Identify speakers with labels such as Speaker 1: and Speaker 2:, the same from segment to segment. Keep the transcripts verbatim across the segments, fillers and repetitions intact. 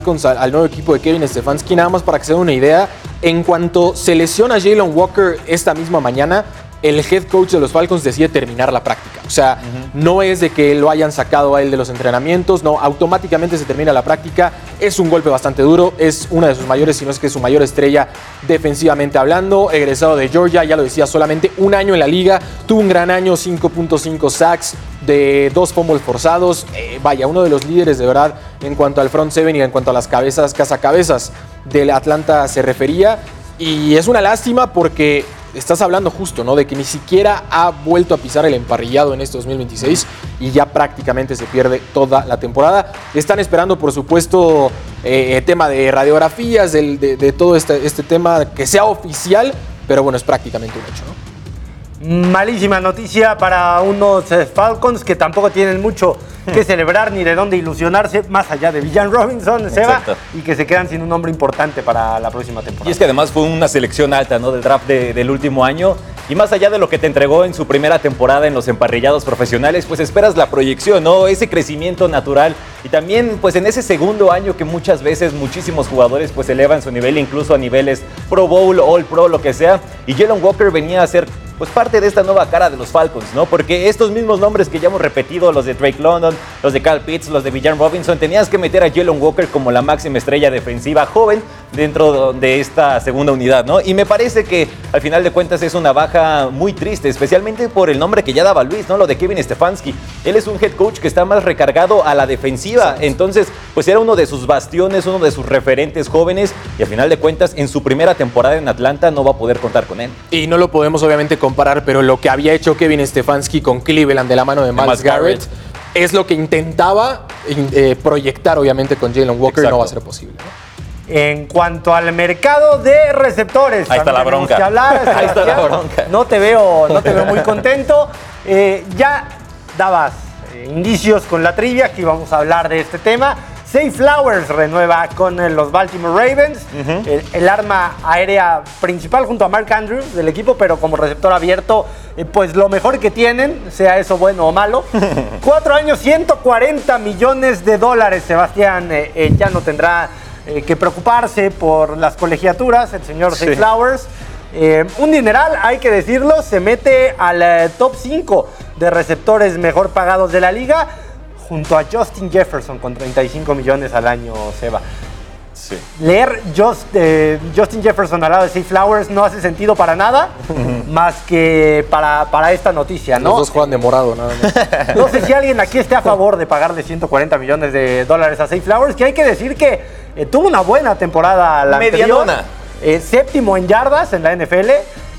Speaker 1: Al, al nuevo equipo de Kevin Stefanski, nada más para que se den una idea, en cuanto se lesiona Jalen Walker esta misma mañana, el head coach de los Falcons decide terminar la práctica. O sea, uh-huh. no es de que lo hayan sacado a él de los entrenamientos, no, automáticamente se termina la práctica. Es un golpe bastante duro, es una de sus mayores, si no es que su mayor estrella defensivamente hablando, egresado de Georgia, ya lo decía, solamente un año en la liga, tuvo un gran año, cinco punto cinco sacks, de dos fumbles forzados, eh, vaya, uno de los líderes de verdad en cuanto al front seven y en cuanto a las cabezas, cazacabezas del Atlanta se refería, y es una lástima porque estás hablando justo, ¿no? De que ni siquiera ha vuelto a pisar el emparrillado en este dos mil veintiséis y ya prácticamente se pierde toda la temporada. Están esperando, por supuesto, eh, tema de radiografías, de, de, de todo este, este tema que sea oficial, pero bueno, es prácticamente un hecho, ¿no?
Speaker 2: Malísima noticia para unos Falcons que tampoco tienen mucho que celebrar ni de dónde ilusionarse, más allá de Villan Robinson, Seba, Exacto. y que se quedan sin un nombre importante para la próxima temporada.
Speaker 3: Y es que además fue una selección alta, ¿no?, del draft de, del último año, y más allá de lo que te entregó en su primera temporada en los emparrillados profesionales, pues esperas la proyección, ¿no?, ese crecimiento natural, y también pues en ese segundo año que muchas veces muchísimos jugadores pues elevan su nivel incluso a niveles Pro Bowl, All Pro, lo que sea, y Jalen Walker venía a ser pues parte de esta nueva cara de los Falcons, ¿no? Porque estos mismos nombres que ya hemos repetido, los de Drake London, los de Kyle Pitts, los de Villan Robinson, tenías que meter a Jalen Walker como la máxima estrella defensiva joven dentro de esta segunda unidad, ¿no? Y me parece que al final de cuentas es una baja muy triste, especialmente por el nombre que ya daba Luis, ¿no? Lo de Kevin Stefanski. Él es un head coach que está más recargado a la defensiva, entonces pues era uno de sus bastiones, uno de sus referentes jóvenes, y al final de cuentas en su primera temporada en Atlanta no va a poder contar con él.
Speaker 1: Y no lo podemos obviamente comparar, pero lo que había hecho Kevin Stefanski con Cleveland de la mano de Myles Garrett, Garrett es lo que intentaba eh, proyectar obviamente con Jalen Walker. Exacto. Y no va a ser posible, ¿no?
Speaker 2: En cuanto al mercado de receptores,
Speaker 3: ahí está la bronca.
Speaker 2: Que hablar, ahí está la bronca. No te veo, no te veo muy contento. Eh, ya dabas eh, indicios con la trivia que íbamos a hablar de este tema. Zay Flowers renueva con los Baltimore Ravens, uh-huh. el, el arma aérea principal junto a Mark Andrews del equipo, pero como receptor abierto, eh, pues lo mejor que tienen, sea eso bueno o malo. Cuatro años, ciento cuarenta millones de dólares. Sebastián eh, eh, ya no tendrá eh, que preocuparse por las colegiaturas, el señor Zay sí. Flowers. Eh, un dineral, hay que decirlo, se mete al eh, top cinco de receptores mejor pagados de la liga, junto a Justin Jefferson con treinta y cinco millones al año, Seba. Sí. Leer Just, eh, Justin Jefferson al lado de Zay Flowers no hace sentido para nada, más que para, para esta noticia, ¿no?
Speaker 1: Los dos juegan de morado, nada más.
Speaker 2: No sé si alguien aquí esté a favor de pagarle ciento cuarenta millones de dólares a Zay Flowers, que hay que decir que eh, tuvo una buena temporada la
Speaker 3: Medianona.
Speaker 2: anterior. Eh, séptimo en yardas en la N F L.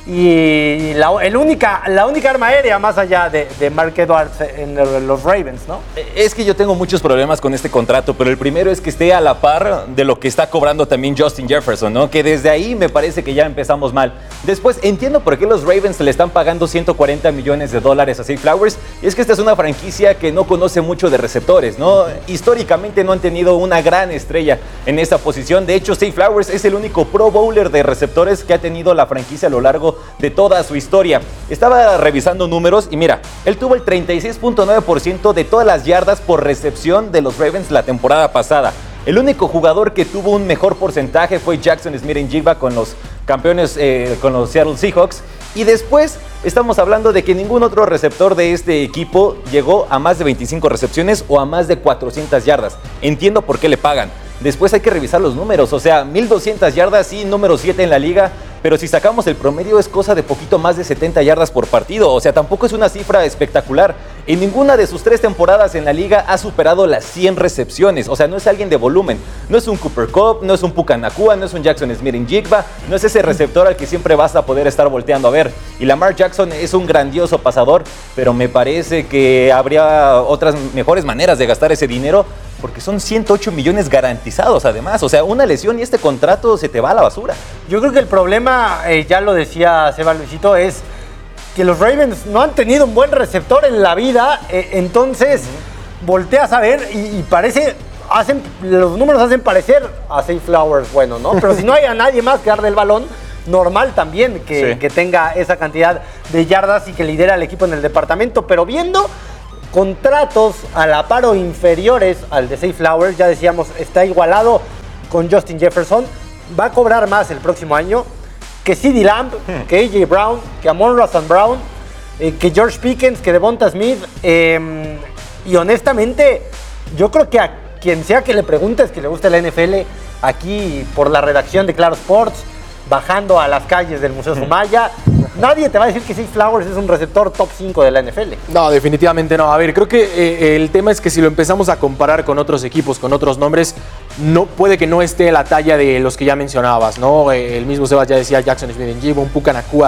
Speaker 2: Y la, el única, la única arma aérea más allá de, de Mark Edwards en los Ravens, ¿no?
Speaker 3: Es que yo tengo muchos problemas con este contrato, pero el primero es que esté a la par de lo que está cobrando también Justin Jefferson, ¿no? Que desde ahí me parece que ya empezamos mal. Después, entiendo por qué los Ravens le están pagando ciento cuarenta millones de dólares a Zay Flowers, y es que esta es una franquicia que no conoce mucho de receptores, ¿no? Históricamente no han tenido una gran estrella en esta posición. De hecho, Zay Flowers es el único Pro Bowler de receptores que ha tenido la franquicia a lo largo de toda su historia. Estaba revisando números y mira, él tuvo el treinta y seis punto nueve por ciento de todas las yardas por recepción de los Ravens la temporada pasada. El único jugador que tuvo un mejor porcentaje fue Jackson Smith-Njigba con los campeones, eh, con los Seattle Seahawks. Y después estamos hablando de que ningún otro receptor de este equipo llegó a más de veinticinco recepciones o a más de cuatrocientas yardas. Entiendo por qué le pagan. Después hay que revisar los números, o sea, mil doscientas yardas, sí, número siete en la liga, pero si sacamos el promedio es cosa de poquito más de setenta yardas por partido, o sea, tampoco es una cifra espectacular. En ninguna de sus tres temporadas en la liga ha superado las cien recepciones, o sea, no es alguien de volumen, no es un Cooper Kupp, no es un Puka Nacua, no es un Jackson Smith-Njigba, no es ese receptor al que siempre vas a poder estar volteando a ver. Y Lamar Jackson es un grandioso pasador, pero me parece que habría otras mejores maneras de gastar ese dinero, porque son ciento ocho millones garantizados además. O sea, una lesión y este contrato se te va a la basura.
Speaker 2: Yo creo que el problema, eh, ya lo decía Seba Luisito, es que los Ravens no han tenido un buen receptor en la vida. Eh, entonces, uh-huh. volteas a ver y, y parece... Hacen, los números hacen parecer a Zay Flowers bueno, ¿no? Pero si no hay a nadie más que darle el balón, normal también que, sí. que tenga esa cantidad de yardas y que lidera al equipo en el departamento. Pero viendo contratos a la par o inferiores al de Zay Flowers. Ya decíamos, está igualado con Justin Jefferson. Va a cobrar más el próximo año que CeeDee Lamb, hmm. que A J Brown, que Amon-Ra Saint Brown, eh, que George Pickens, que Devonta Smith. Eh, y honestamente, yo creo que a quien sea que le preguntes que le guste la N F L, aquí por la redacción de Claro Sports, bajando a las calles del Museo Sumaya, nadie te va a decir que Zay Flowers es un receptor top cinco de la N F L.
Speaker 1: No, definitivamente no. A ver, creo que eh, el tema es que si lo empezamos a comparar con otros equipos, con otros nombres, no, puede que no esté a la talla de los que ya mencionabas, ¿no? Eh, el mismo Sebas ya decía Jackson Smith-Njigba, un Puka Nacua.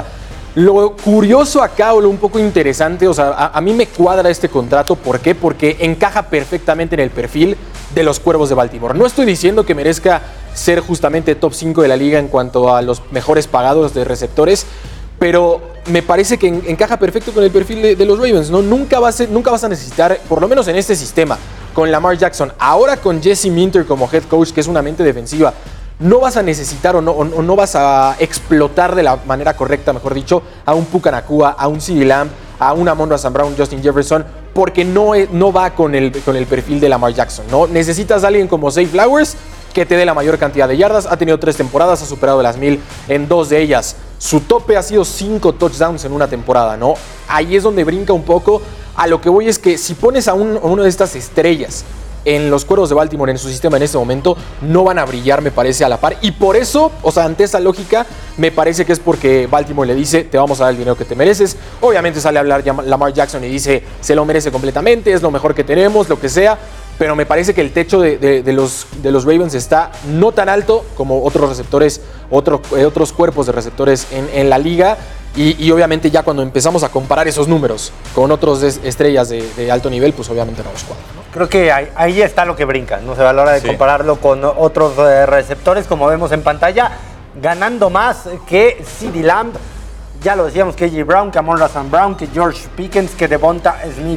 Speaker 1: Lo curioso acá, o lo un poco interesante, o sea, a, a mí me cuadra este contrato. ¿Por qué? Porque encaja perfectamente en el perfil de los Cuervos de Baltimore. No estoy diciendo que merezca ser justamente top cinco de la liga en cuanto a los mejores pagados de receptores, pero me parece que encaja perfecto con el perfil de, de los Ravens, ¿no? Nunca, va a ser, nunca vas a necesitar, por lo menos en este sistema, con Lamar Jackson, ahora con Jesse Minter como head coach, que es una mente defensiva, no vas a necesitar o no, o no vas a explotar de la manera correcta, mejor dicho, a un Puka Nacua, a un CeeDee Lamb, a un Amon-Ra Saint Brown, Justin Jefferson, porque no, es, no va con el, con el perfil de Lamar Jackson, ¿no? Necesitas a alguien como Zay Flowers, que te dé la mayor cantidad de yardas. Ha tenido tres temporadas, ha superado las mil en dos de ellas. Su tope ha sido cinco touchdowns en una temporada, ¿no? Ahí es donde brinca un poco. A lo que voy es que si pones a, un, a una de estas estrellas en los Cuervos de Baltimore, en su sistema en este momento, no van a brillar, me parece, a la par. Y por eso, o sea, ante esa lógica, me parece que es porque Baltimore le dice, te vamos a dar el dinero que te mereces. Obviamente sale a hablar Lamar Jackson y dice, se lo merece completamente, es lo mejor que tenemos, lo que sea. Pero me parece que el techo de, de, de, los, de los Ravens está no tan alto como otros receptores, otro, eh, otros cuerpos de receptores en, en la liga. Y, y obviamente ya cuando empezamos a comparar esos números con otras estrellas de, de alto nivel, pues obviamente no los cuadran, ¿no?
Speaker 2: Creo que ahí, ahí está lo que brinca, ¿no? Se va a la hora de sí. compararlo con otros eh, receptores, como vemos en pantalla, ganando más que CeeDee Lamb. Ya lo decíamos, que A J Brown, que Amon-Ra Saint Brown, que George Pickens, que Devonta Smith.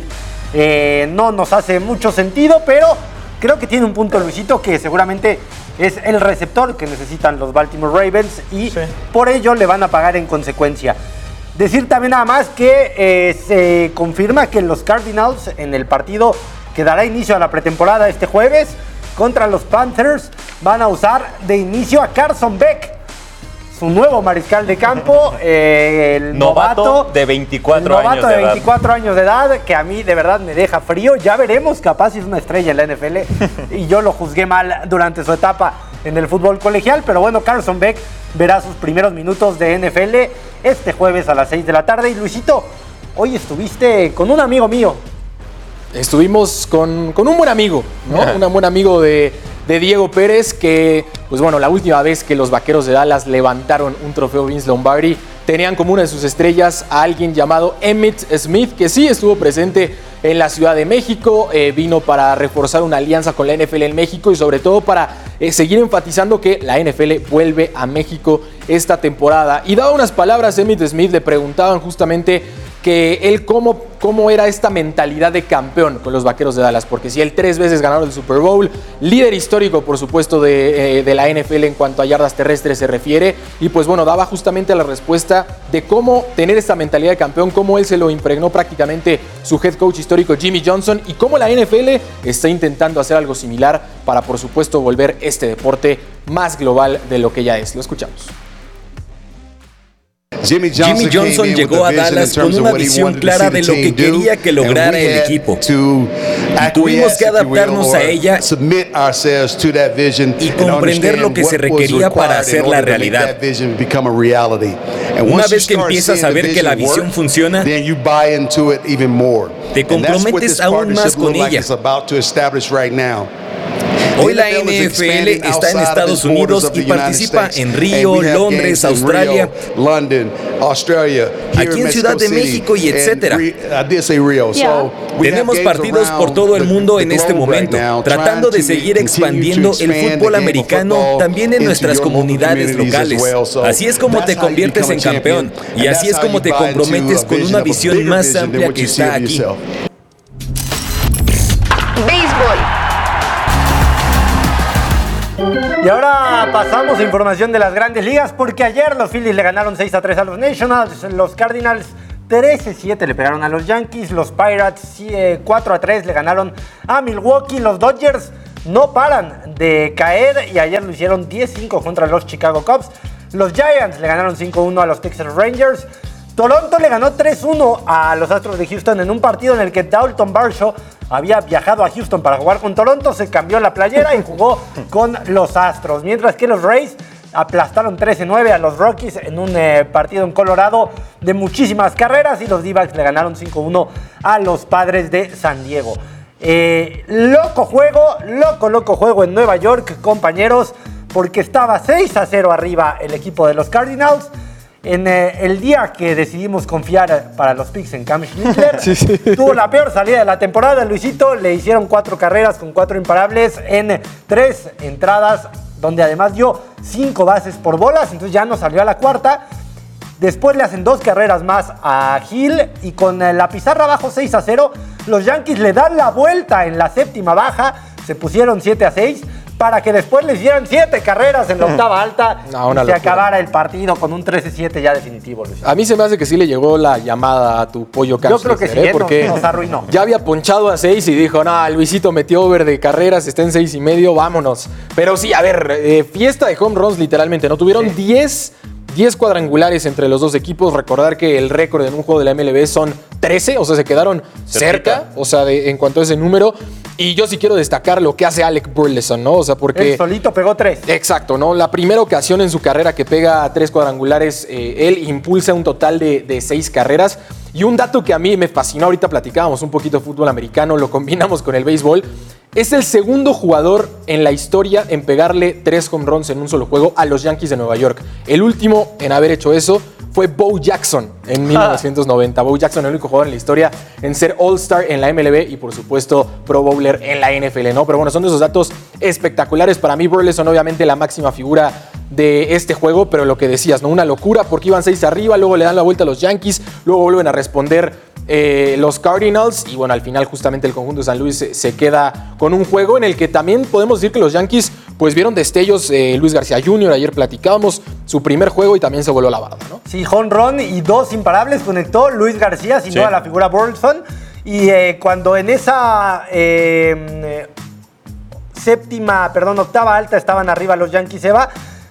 Speaker 2: Eh, no nos hace mucho sentido, pero creo que tiene un punto Luisito, que seguramente es el receptor que necesitan los Baltimore Ravens y sí. por ello le van a pagar en consecuencia. Decir también nada más que eh, se confirma que los Cardinals en el partido que dará inicio a la pretemporada este jueves contra los Panthers van a usar de inicio a Carson Beck, su nuevo mariscal de campo, eh, el
Speaker 3: novato,
Speaker 2: novato
Speaker 3: de veinticuatro
Speaker 2: novato
Speaker 3: años de,
Speaker 2: de veinticuatro años de edad, que a mí de verdad me deja frío. Ya veremos, capaz si es una estrella en la N F L y yo lo juzgué mal durante su etapa en el fútbol colegial, pero bueno, Carson Beck verá sus primeros minutos de N F L este jueves a las seis de la tarde. Y Luisito, hoy estuviste con un amigo mío.
Speaker 1: Estuvimos con, con un buen amigo, ¿no? Un buen amigo de, de Diego Pérez, que, pues bueno, la última vez que los Vaqueros de Dallas levantaron un trofeo Vince Lombardi, tenían como una de sus estrellas a alguien llamado Emmitt Smith, que sí estuvo presente en la Ciudad de México, eh, vino para reforzar una alianza con la N F L en México y sobre todo para eh, seguir enfatizando que la N F L vuelve a México esta temporada. Y daba unas palabras, Emmitt Smith, le preguntaban justamente que él cómo, cómo era esta mentalidad de campeón con los Vaqueros de Dallas, porque si él tres veces ganaron el Super Bowl, líder histórico por supuesto de, eh, de la N F L en cuanto a yardas terrestres se refiere, y pues bueno, daba justamente la respuesta de cómo tener esta mentalidad de campeón, cómo él se lo impregnó prácticamente su head coach histórico Jimmy Johnson, y cómo la N F L está intentando hacer algo similar para por supuesto volver este deporte más global de lo que ya es. Lo escuchamos.
Speaker 4: Jimmy Johnson, Jimmy Johnson llegó a Dallas con una visión clara de lo que quería que lograra el equipo. Y tuvimos que adaptarnos a ella y comprender lo que se requería para hacerla realidad. Una vez que empiezas a ver que la visión funciona, te comprometes aún más con ella. Hoy la N F L está en Estados Unidos y participa en Río, Londres, Australia, aquí en Ciudad de México y etcétera. Tenemos partidos por todo el mundo en este momento, tratando de seguir expandiendo el fútbol americano también en nuestras comunidades locales. Así es como te conviertes en campeón y así es como te comprometes con una visión más amplia que está aquí.
Speaker 5: Béisbol.
Speaker 2: Y ahora pasamos a información de las grandes ligas, porque ayer los Phillies le ganaron seis a tres a los Nationals, los Cardinals trece siete le pegaron a los Yankees. Los Pirates cuatro a tres le ganaron a Milwaukee. Los Dodgers no paran de caer y ayer lo hicieron diez cinco contra los Chicago Cubs. Los Giants le ganaron cinco uno a los Texas Rangers. Toronto le ganó tres uno a los Astros de Houston en un partido en el que Dalton Varsho había viajado a Houston para jugar con Toronto, se cambió la playera y jugó con los Astros. Mientras que los Rays aplastaron trece nueve a los Rockies en un eh, partido en Colorado de muchísimas carreras y los D-backs le ganaron cinco uno a los Padres de San Diego. Eh, loco juego, loco, loco juego en Nueva York, compañeros, porque estaba seis a cero arriba el equipo de los Cardinals. En eh, el día que decidimos confiar para los picks en Cam Schnitzler, sí, sí. tuvo la peor salida de la temporada. Luisito, le hicieron cuatro carreras con cuatro imparables en tres entradas, donde además dio cinco bases por bolas, entonces ya no salió a la cuarta. Después le hacen dos carreras más a Hill y con la pizarra abajo seis a cero, los Yankees le dan la vuelta en la séptima baja, se pusieron siete a seis, para que después les dieran siete carreras en la octava alta no, y se locura. Acabara el partido con un trece siete ya definitivo, Luis.
Speaker 1: A mí se me hace que sí le llegó la llamada a tu pollo Cam.
Speaker 2: Yo creo que sí, ¿eh? Porque nos arruinó.
Speaker 1: Ya había ponchado a seis y dijo, no, Luisito metió over de carreras, está en seis y medio, vámonos. Pero sí, a ver, eh, fiesta de home runs literalmente, ¿no? Tuvieron diez cuadrangulares entre los dos equipos. Recordar que el récord en un juego de la M L B son trece, o sea, se quedaron cerca, cerca o sea, de, en cuanto a ese número. Y yo sí quiero destacar lo que hace Alec Burleson, ¿no? O sea, porque...
Speaker 2: Él solito pegó tres.
Speaker 1: Exacto, ¿no? La primera ocasión en su carrera que pega tres cuadrangulares, eh, él impulsa un total de, de seis carreras. Y un dato que a mí me fascinó, ahorita platicábamos un poquito de fútbol americano, lo combinamos con el béisbol. Es el segundo jugador en la historia en pegarle tres home runs en un solo juego a los Yankees de Nueva York. El último en haber hecho eso fue Bo Jackson en mil novecientos noventa. Ah. Bo Jackson, el único jugador en la historia en ser All-Star en la M L B y, por supuesto, Pro Bowler en la N F L, ¿no? Pero bueno, son de esos datos espectaculares. Para mí, Burleson, obviamente, la máxima figura de este juego, pero lo que decías, ¿no? Una locura porque iban seis arriba, luego le dan la vuelta a los Yankees, luego vuelven a responder eh, los Cardinals y, bueno, al final, justamente el conjunto de San Luis se, se queda con un juego en el que también podemos decir que los Yankees, pues, vieron destellos. eh, Luis García junior, ayer platicábamos su primer juego y también se voló la barda, ¿no?
Speaker 2: Sí, home run y dos imparables conectó Luis García, sin sí. duda la figura Burleson. Y eh, cuando en esa eh, séptima, perdón, octava alta estaban arriba los Yankees, Eva,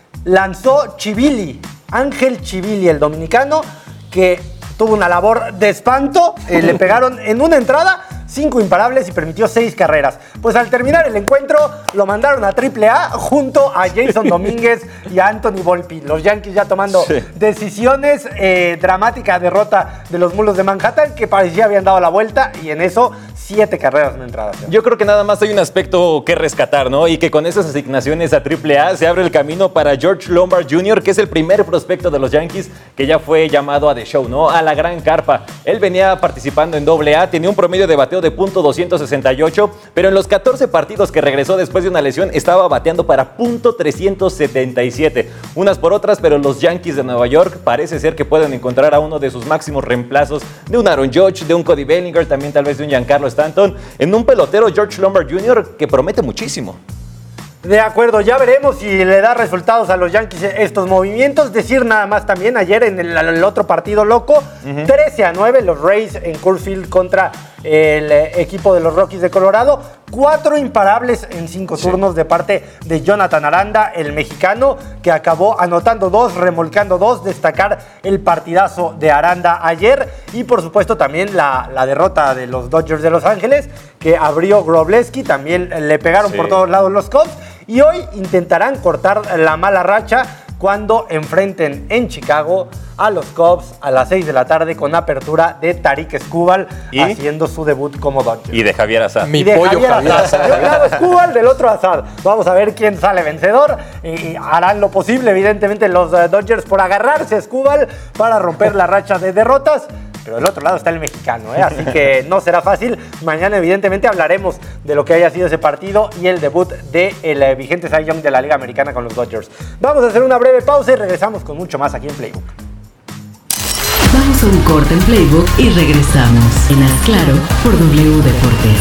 Speaker 2: lanzó Chivili, Ángel Chivili, el dominicano, que tuvo una labor de espanto. Eh, le pegaron en una entrada cinco imparables y permitió seis carreras. Pues al terminar el encuentro lo mandaron a triple A junto a Jason Domínguez y a Anthony Volpi. Los Yankees ya tomando sí. decisiones. Eh, dramática derrota de los Mulos de Manhattan, que parecía habían dado la vuelta, y en eso siete carreras en entrada.
Speaker 3: Yo creo que nada más hay un aspecto que rescatar, ¿no? Y que con esas asignaciones a triple A se abre el camino para George Lombard junior, que es el primer prospecto de los Yankees que ya fue llamado a The Show, ¿no? A la gran carpa. Él venía participando en doble A, tenía un promedio de bateo de punto doscientos sesenta y ocho, pero en los catorce partidos que regresó después de una lesión estaba bateando para punto trescientos setenta y siete. Unas por otras, pero los Yankees de Nueva York parece ser que pueden encontrar a uno de sus máximos reemplazos, de un Aaron Judge, de un Cody Bellinger, también tal vez de un Giancarlo Stanton, en un pelotero George Lombard junior que promete muchísimo.
Speaker 2: De acuerdo, ya veremos si le da resultados a los Yankees estos movimientos. Decir nada más también, ayer en el, el otro partido loco, uh-huh. trece a nueve los Rays en Coors Field contra el equipo de los Rockies de Colorado. Cuatro imparables en cinco sí. turnos de parte de Jonathan Aranda, el mexicano, que acabó anotando dos, remolcando dos. Destacar el partidazo de Aranda ayer y, por supuesto, también la, la derrota de los Dodgers de Los Ángeles, que abrió Grobleski. También le pegaron sí. por todos lados los Cubs. Y hoy intentarán cortar la mala racha cuando enfrenten en Chicago a los Cubs a las seis de la tarde con apertura de Tarik Skubal ¿Y? haciendo su debut como Dodger.
Speaker 3: Y de Javier Azar.
Speaker 1: Mi pollo Javier, Javier Azar.
Speaker 2: De un lado Skubal, del otro Azar. Vamos a ver quién sale vencedor. Y harán lo posible, evidentemente, los Dodgers por agarrarse a Skubal para romper la racha de derrotas. Pero del otro lado está el mexicano, ¿eh? Así que no será fácil. Mañana, evidentemente, hablaremos de lo que haya sido ese partido y el debut del vigente Cy Young de la Liga Americana con los Dodgers. Vamos a hacer una breve pausa y regresamos con mucho más aquí en Playbook.
Speaker 5: Vamos a un corte en Playbook y regresamos. En Haz Claro por W Deportes.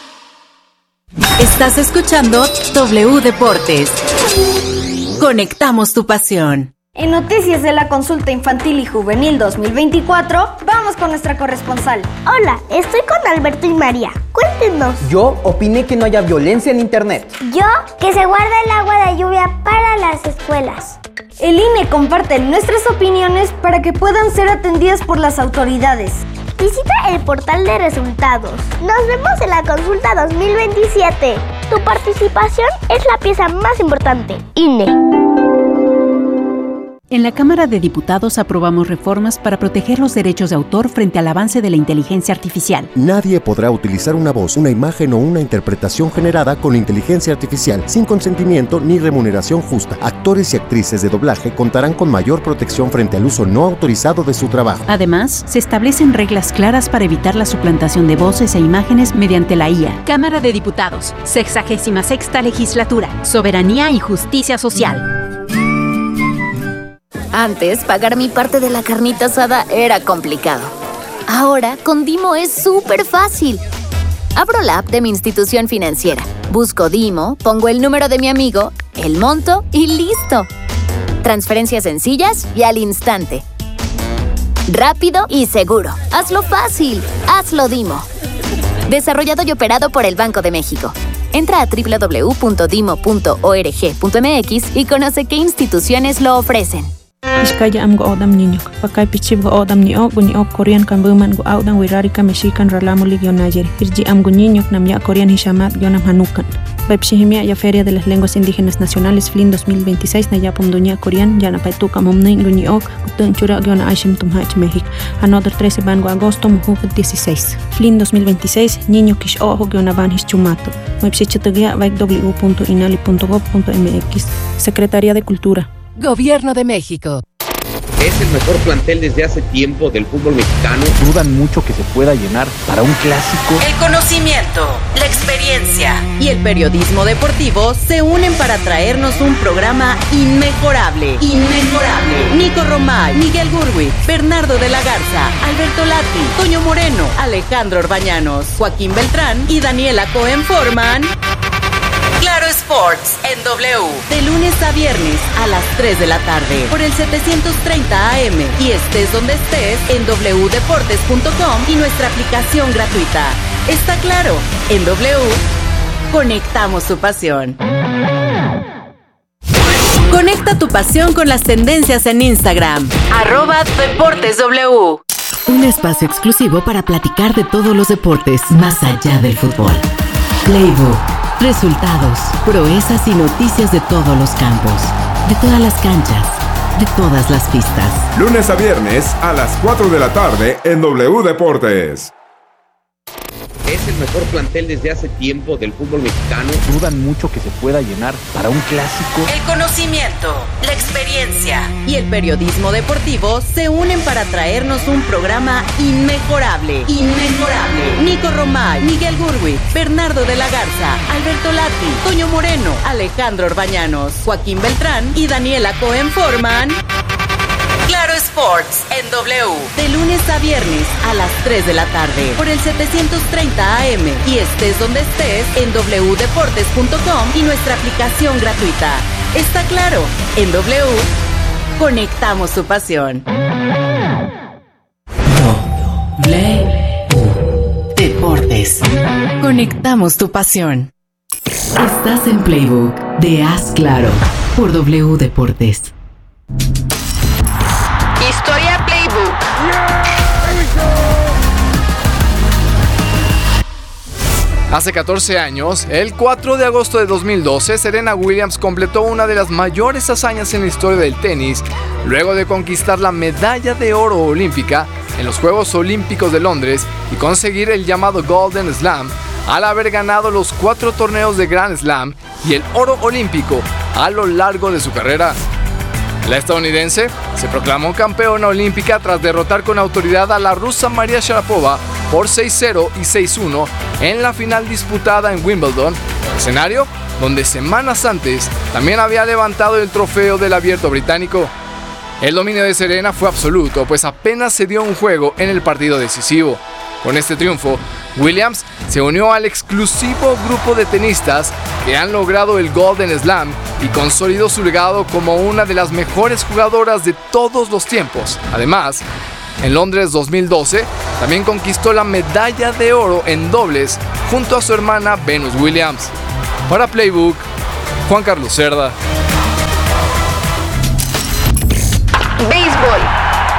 Speaker 5: Estás escuchando W Deportes. Conectamos tu pasión.
Speaker 6: En noticias de la consulta infantil y juvenil dos mil veinticuatro, vamos con nuestra corresponsal.
Speaker 7: Hola, estoy con Alberto y María. Cuéntenos.
Speaker 8: Yo opiné que no haya violencia en internet.
Speaker 7: Yo, que se guarda el agua de lluvia para las escuelas.
Speaker 6: El I N E comparte nuestras opiniones para que puedan ser atendidas por las autoridades.
Speaker 7: Visita el portal de resultados. Nos vemos en la consulta dos mil veintisiete. Tu participación es la pieza más importante. I N E.
Speaker 9: En la Cámara de Diputados aprobamos reformas para proteger los derechos de autor frente al avance de la inteligencia artificial.
Speaker 10: Nadie podrá utilizar una voz, una imagen o una interpretación generada con inteligencia artificial sin consentimiento ni remuneración justa. Actores y actrices de doblaje contarán con mayor protección frente al uso no autorizado de su trabajo.
Speaker 9: Además, se establecen reglas claras para evitar la suplantación de voces e imágenes mediante la I A.
Speaker 11: Cámara de Diputados, sexagésima sexta legislatura, soberanía y justicia social.
Speaker 12: Antes, pagar mi parte de la carnita asada era complicado. Ahora, con Dimo es súper fácil. Abro la app de mi institución financiera, busco Dimo, pongo el número de mi amigo, el monto y ¡listo! Transferencias sencillas y al instante. Rápido y seguro. Hazlo fácil. Hazlo Dimo. Desarrollado y operado por el Banco de México. Entra a doble u doble u doble u punto dimo punto org punto m x y conoce qué instituciones lo ofrecen.
Speaker 13: Iskaya am go odam niño, pakai pichib go odam ni o guni o Korean kan buman go audan wirarika mexican ralamo ligio nayer. Irji am go niño nam ya Korean hishamat yonam hanukan. Baipshihimia ya Feria de las Lenguas Indígenas Nacionales Flin dos mil veintiséis na ya pumduña Korean ya na paituka momnin guni o utun chura yona aishim tumhach México. Another trece ban go agosto mujuk dieciséis. Flin dos mil veintiséis niño kish o ho yona ban hischumato. Baipshichatagia vaik w punto inali punto gov punto m x. Secretaría de Cultura.
Speaker 14: Gobierno de México.
Speaker 15: Es el mejor plantel desde hace tiempo del fútbol mexicano.
Speaker 16: Dudan mucho que se pueda llenar para un clásico.
Speaker 17: El conocimiento, la experiencia y el periodismo deportivo se unen para traernos un programa inmejorable. Inmejorable. Nico Romay, Miguel Gurwi, Bernardo de la Garza, Alberto Lati, Toño Moreno, Alejandro Orbañanos, Joaquín Beltrán y Daniela Cohen forman Claro Sports en W, de lunes a viernes a las tres de la tarde por el setecientos treinta A M y estés donde estés en w deportes punto com y nuestra aplicación gratuita. Está claro, en W conectamos tu pasión. Conecta tu pasión con las tendencias en Instagram, arroba Deportes W.
Speaker 5: Un espacio exclusivo para platicar de todos los deportes más allá del fútbol. Playbook. Resultados, proezas y noticias de todos los campos, de todas las canchas, de todas las pistas.
Speaker 18: Lunes a viernes a las cuatro de la tarde en W Deportes.
Speaker 15: Es el mejor plantel desde hace tiempo del fútbol mexicano.
Speaker 16: Dudan mucho que se pueda llenar para un clásico.
Speaker 17: El conocimiento, la experiencia y el periodismo deportivo se unen para traernos un programa inmejorable. Inmejorable. Nico Romay, Miguel Gurwi, Bernardo de la Garza, Alberto Lati, Toño Moreno, Alejandro Orbañanos, Joaquín Beltrán y Daniela Cohen forman Claro Sports en W, de lunes a viernes a las tres de la tarde por el setecientos treinta A M y estés donde estés en w deportes punto com y nuestra aplicación gratuita. Está claro, en W conectamos tu pasión.
Speaker 5: W Deportes.
Speaker 14: Conectamos tu pasión.
Speaker 5: Estás en Playbook de Haz Claro por W Deportes.
Speaker 17: Historia Playbook.
Speaker 19: Hace catorce años, el cuatro de agosto de dos mil doce, Serena Williams completó una de las mayores hazañas en la historia del tenis, luego de conquistar la medalla de oro olímpica en los Juegos Olímpicos de Londres y conseguir el llamado Golden Slam, al haber ganado los cuatro torneos de Grand Slam y el oro olímpico a lo largo de su carrera. La estadounidense se proclamó campeona olímpica tras derrotar con autoridad a la rusa Maria Sharapova por seis cero y seis uno en la final disputada en Wimbledon, escenario donde semanas antes también había levantado el trofeo del Abierto británico. El dominio de Serena fue absoluto, pues apenas se dio un juego en el partido decisivo. Con este triunfo, Williams se unió al exclusivo grupo de tenistas que han logrado el Golden Slam y consolidó su legado como una de las mejores jugadoras de todos los tiempos. Además, en Londres dos mil doce también conquistó la medalla de oro en dobles junto a su hermana Venus Williams. Para Playbook, Juan Carlos Cerda.
Speaker 7: Béisbol.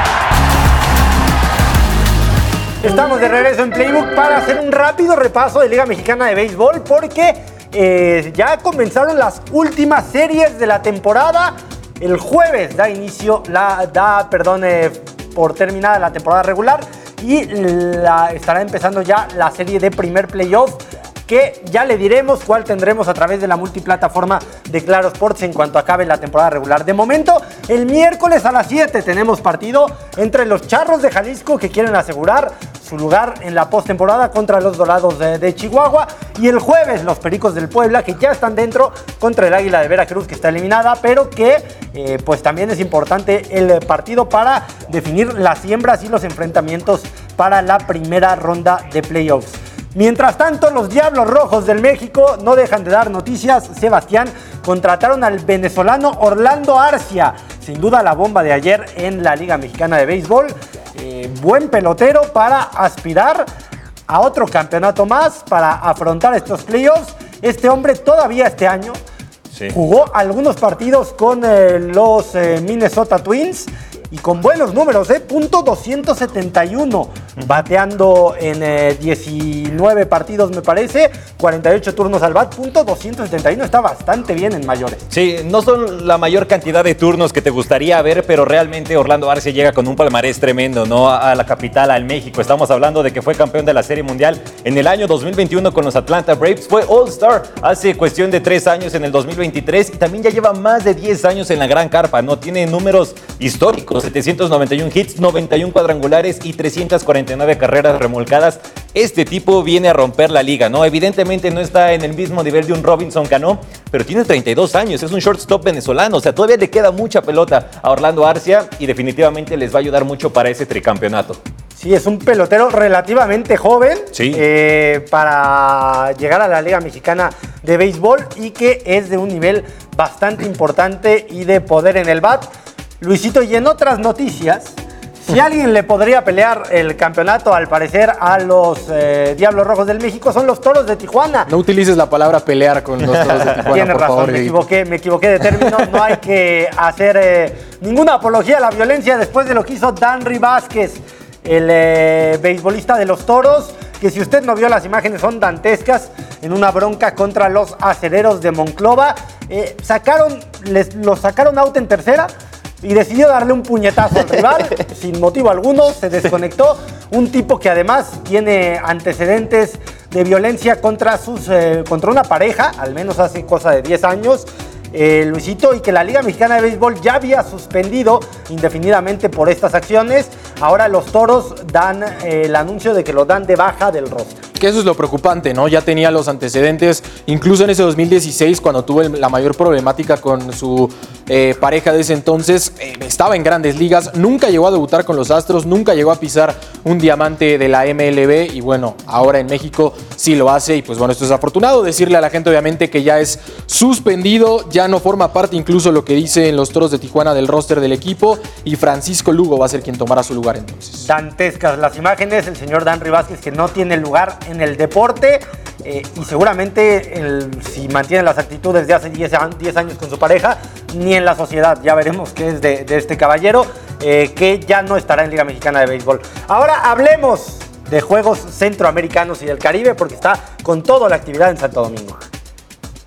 Speaker 2: Estamos de regreso en Playbook para hacer un rápido repaso de Liga Mexicana de Béisbol porque eh, ya comenzaron las últimas series de la temporada. El jueves da inicio, la, da, perdón, eh, por terminada la temporada regular y la, estará empezando ya la serie de primer playoff, que ya le diremos cuál tendremos a través de la multiplataforma de Claro Sports en cuanto acabe la temporada regular. De momento, el miércoles a las siete tenemos partido entre los Charros de Jalisco, que quieren asegurar su lugar en la postemporada, contra los Dorados de, de Chihuahua, y el jueves los Pericos del Puebla, que ya están dentro, contra el Águila de Veracruz, que está eliminada, pero que eh, pues también es importante el partido para definir las siembras y los enfrentamientos para la primera ronda de playoffs. Mientras tanto, los Diablos Rojos del México no dejan de dar noticias. Sebastián, contrataron al venezolano Orlando Arcia, sin duda la bomba de ayer en la Liga Mexicana de Béisbol. Eh, buen pelotero para aspirar a otro campeonato más, para afrontar estos playoffs. Este hombre todavía este año sí. jugó algunos partidos con eh, los eh, Minnesota Twins y con buenos números, ¿eh? punto doscientos setenta y uno, bateando en eh, diecinueve partidos, me parece, cuarenta y ocho turnos al bat, punto doscientos setenta y uno, está bastante bien en mayores.
Speaker 3: Sí, no son la mayor cantidad de turnos que te gustaría ver, pero realmente Orlando Arcia llega con un palmarés tremendo, ¿no? A, a la capital, al México. Estamos hablando de que fue campeón de la Serie Mundial en el año dos mil veintiuno con los Atlanta Braves, fue All-Star hace cuestión de tres años en el dos mil veintitrés y también ya lleva más de diez años en la Gran Carpa, ¿no? Tiene números históricos, setecientos noventa y uno hits, noventa y uno cuadrangulares y trescientas cuarenta y nueve carreras remolcadas. Este tipo viene a romper la liga, ¿no? Evidentemente no está en el mismo nivel de un Robinson Cano, pero tiene treinta y dos años, es un shortstop venezolano, o sea, todavía le queda mucha pelota a Orlando Arcia y definitivamente les va a ayudar mucho para ese tricampeonato.
Speaker 2: Sí, es un pelotero relativamente joven
Speaker 3: sí.
Speaker 2: eh, para llegar a la Liga Mexicana de Béisbol y que es de un nivel bastante importante y de poder en el bat. Luisito, y en otras noticias, si alguien le podría pelear el campeonato, al parecer, a los eh, Diablos Rojos del México, son los Toros de Tijuana.
Speaker 1: No utilices la palabra pelear con los Toros de Tijuana,
Speaker 2: Tienes
Speaker 1: por
Speaker 2: razón,
Speaker 1: favor,
Speaker 2: me equivoqué, me equivoqué de término. No hay que hacer eh, ninguna apología a la violencia después de lo que hizo Danry Vázquez, el eh, beisbolista de los Toros, que si usted no vio las imágenes son dantescas, en una bronca contra los Acereros de Monclova. Eh, sacaron, les, los sacaron out en tercera, y decidió darle un puñetazo al rival sin motivo alguno, se desconectó. Un tipo que además tiene antecedentes de violencia contra, sus, eh, contra una pareja, al menos hace cosa de diez años, eh, Luisito, y que la Liga Mexicana de Béisbol ya había suspendido indefinidamente por estas acciones. Ahora los Toros dan eh, el anuncio de que lo dan de baja del roster.
Speaker 1: Que eso es lo preocupante, ¿no? Ya tenía los antecedentes, incluso en ese dos mil dieciséis, cuando tuvo la mayor problemática con su eh, pareja de ese entonces, eh, estaba en grandes ligas, nunca llegó a debutar con los Astros, nunca llegó a pisar un diamante de la M L B y bueno, ahora en México sí lo hace y pues bueno, esto es afortunado. Decirle a la gente obviamente que ya es suspendido, ya no forma parte incluso lo que dicen los Toros de Tijuana del roster del equipo y Francisco Lugo va a ser quien tomará su lugar entonces.
Speaker 2: Dantescas las imágenes, el señor Danry Vázquez que no tiene lugar en el deporte eh, y seguramente el, si mantiene las actitudes de hace diez años con su pareja, ni en la sociedad. Ya veremos qué es de, de este caballero eh, que ya no estará en Liga Mexicana de Béisbol. Ahora hablemos de Juegos Centroamericanos y del Caribe porque está con toda la actividad en Santo Domingo.